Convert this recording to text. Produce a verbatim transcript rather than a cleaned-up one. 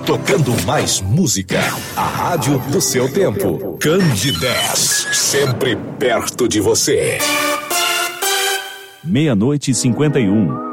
tocando mais música. A rádio do seu tempo. Candidez, sempre perto de você. Meia-noite e cinquenta e um.